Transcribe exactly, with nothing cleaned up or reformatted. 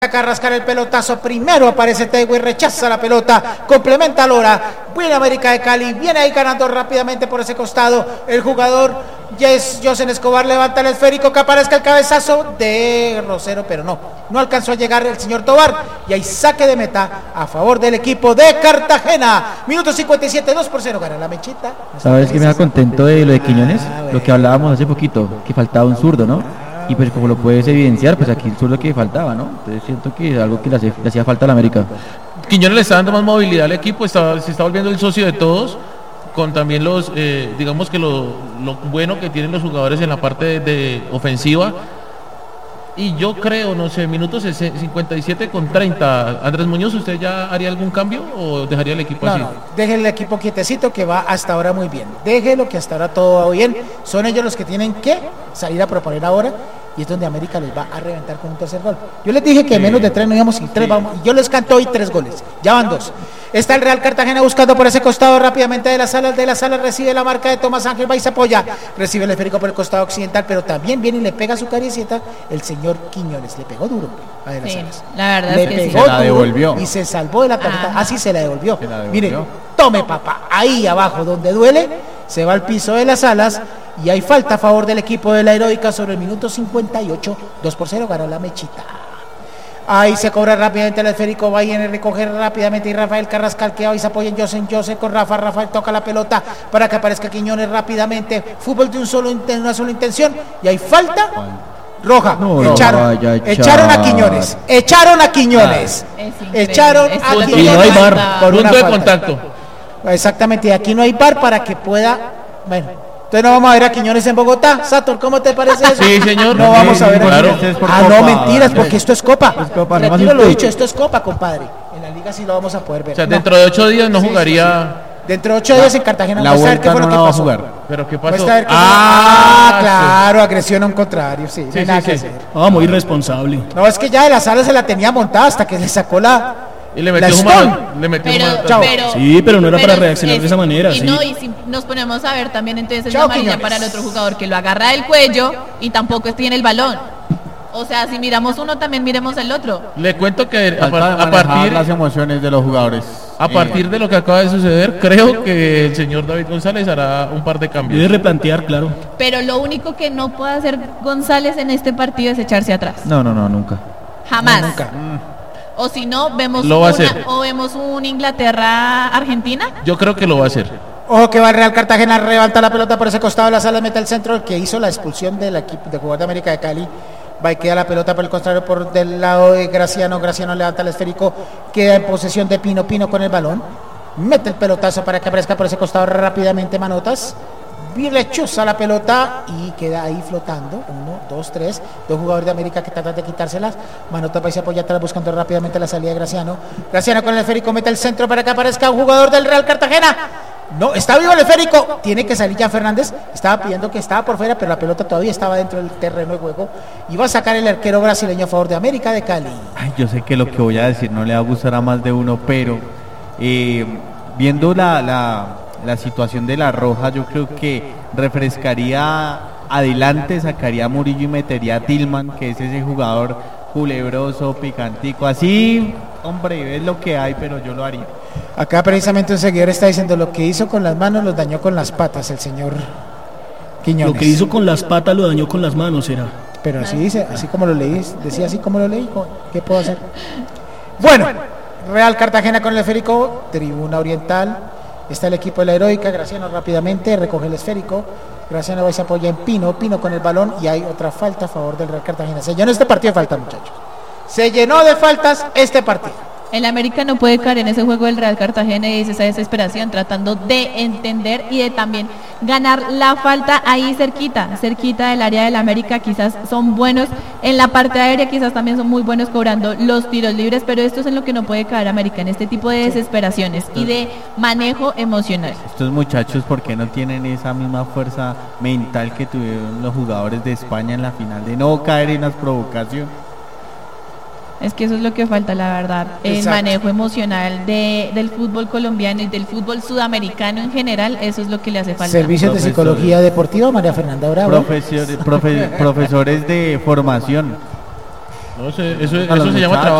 Acá rascar el pelotazo, primero aparece Tegui, rechaza la pelota, complementa a Lora, viene América de Cali, viene ahí ganando rápidamente por ese costado, el jugador Yes, Josen Escobar levanta el esférico, que aparezca el cabezazo de Rosero, pero no, no alcanzó a llegar el señor Tobar, y hay saque de meta a favor del equipo de Cartagena, minuto cincuenta y siete, dos por cero, gana la mechita. ¿Sabes qué me da contento de lo de Quiñones? Ah, bueno. Lo que hablábamos hace poquito, que faltaba un zurdo, ¿no? Y pues como lo puedes evidenciar, pues aquí el lo que faltaba, ¿no? Entonces siento que es algo que le, hace, le hacía falta a la América. Quiñones le está dando más movilidad al equipo, está, se está volviendo el socio de todos, con también los, eh, digamos que lo, lo bueno que tienen los jugadores en la parte de, de ofensiva. Y yo creo, no sé, minutos cincuenta y siete con treinta. Andrés Muñoz, ¿usted ya haría algún cambio o dejaría el equipo no, así? No, deje el equipo quietecito, que va hasta ahora muy bien. Déjelo, que hasta ahora todo va bien. Son ellos los que tienen que salir a proponer ahora, y es donde América les va a reventar con un tercer gol. Yo les dije que sí. menos de tres no íbamos, y tres sí. vamos, y yo les canto hoy tres goles. Ya van dos. Está el Real Cartagena buscando por ese costado rápidamente de las salas, de las salas recibe la marca de Tomás Ángel, va y se apoya, recibe el esférico por el costado occidental, pero también viene y le pega su cariecita el señor Quiñones, le pegó duro a de las sí, salas. La verdad le es que pegó sí. se la devolvió y se salvó de la tarjeta, así se la devolvió. Se la devolvió. Mire, tome papá, ahí abajo donde duele, se va al piso de las salas, y hay falta a favor del equipo de la Heroica sobre el minuto cincuenta y ocho, dos por cero, ganó la mechita. Ahí se cobra rápidamente el esférico, va a ir a recoger rápidamente y Rafael Carrascal, que hoy se apoya en Josen, Josen con Rafa, Rafael toca la pelota para que aparezca Quiñones rápidamente, fútbol de un solo, una sola intención, y hay falta roja, no, echaron, no, echaron a Quiñones, echaron a Quiñones, ah, echaron es a Quiñones, y no hay bar, por punto una de falta. contacto. Exactamente, y aquí no hay bar para que pueda, bueno. Entonces no vamos a ver a Quiñones en Bogotá. Sator, ¿cómo te parece eso? Sí, señor. No vamos a ver a claro. Quiñones. Ah, no, mentiras, porque esto es Copa. Es Copa, no Retiro lo dicho, esto es Copa, compadre. En la liga sí lo vamos a poder ver. O sea, no. dentro de ocho días no sí, jugaría... Sí, sí. Dentro de ocho días en Cartagena. La vuelta no la va a jugar. ¿Pero qué pasó? Ah, ah, claro, agresión a un contrario, sí. Sí, no hay nada sí, que sí. hacer. Ah, muy irresponsable. No, es que ya de la sala se la tenía montada hasta que le sacó la... Y le metió su mano, le metió pero, mano. pero, sí, pero no era pero para reaccionar es, de esa manera. Y sí. no, y si nos ponemos a ver también, entonces es Chao, la amarilla Quiñones. para el otro jugador que lo agarra del cuello y tampoco tiene el balón. O sea, si miramos uno, también miremos el otro. Le cuento que a, Falta a partir las emociones de los jugadores. A partir de lo que acaba de suceder, creo que el señor David González hará un par de cambios. Debe replantear, claro. Pero lo único que no puede hacer González en este partido es echarse atrás. No, no, no, nunca. Jamás. No, nunca. O si no, vemos Lo va a una, hacer. o vemos un Inglaterra-Argentina. Yo creo que lo va a hacer. Ojo que va el Real Cartagena, levanta la pelota por ese costado de la sala, mete al centro, el que hizo la expulsión del equipo de jugador de América de Cali. Va y queda la pelota por el contrario por del lado de Graciano. Graciano levanta el esférico, queda en posesión de Pino. Pino con el balón, mete el pelotazo para que aparezca por ese costado rápidamente Manotas. Bien lechosa la pelota y queda ahí flotando. Uno, dos, tres. Dos jugadores de América que tratan de quitárselas. Manotas va y se apoya atrás buscando rápidamente la salida de Graciano. Graciano con el esférico mete el centro para que aparezca un jugador del Real Cartagena. No, está vivo el esférico. Tiene que salir ya Fernández. Estaba pidiendo que estaba por fuera, pero la pelota todavía estaba dentro del terreno de juego. Y va a sacar el arquero brasileño a favor de América de Cali. Ay, yo sé que lo que voy a decir no le va a gustar a más de uno, pero eh, viendo la, la, la situación de la roja, yo creo que refrescaría adelante, sacaría a Murillo y metería a Tillman, que es ese jugador culebroso, picantico. Así, hombre, es lo que hay, pero yo lo haría. Acá precisamente un seguidor está diciendo: lo que hizo con las manos los dañó con las patas el señor Quiñones. Lo que hizo con las patas lo dañó con las manos, era. Pero así dice, así como lo leí, decía así como lo leí, ¿qué puedo hacer? Bueno, Real Cartagena con el esférico, tribuna oriental, está el equipo de la Heroica. Graciano rápidamente recoge el esférico, Graciano va y se apoya en Pino, Pino con el balón, y hay otra falta a favor del Real Cartagena. Se llenó este partido de faltas, muchachos. Se llenó de faltas este partido. El América no puede caer en ese juego del Real Cartagena y es esa desesperación tratando de entender y de también ganar la falta ahí cerquita, cerquita del área del América. Quizás son buenos en la parte aérea, quizás también son muy buenos cobrando los tiros libres, pero esto es en lo que no puede caer América, en este tipo de desesperaciones y de manejo emocional. Estos muchachos, ¿por qué no tienen esa misma fuerza mental que tuvieron los jugadores de España en la final, de no caer en las provocaciones? Es que eso es lo que falta, la verdad. El Exacto. manejo emocional de, del fútbol colombiano y del fútbol sudamericano en general, eso es lo que le hace falta. Servicios de psicología deportiva, María Fernanda Bravo. Profesor, profe, profesores de formación. No, eso eso- A eso los se llama muchachos. trabajo.